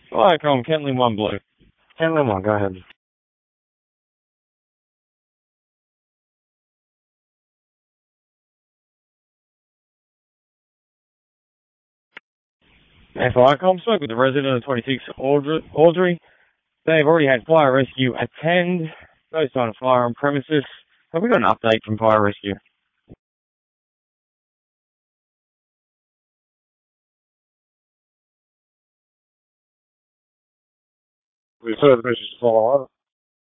Viacom, Kentley 1 Blue. Kentley 1, go ahead. And Viacom spoke with the resident of 26 Audrey. They've already had fire rescue attend. No sign of fire on premises. Have we got an update from fire rescue? We further message to follow up.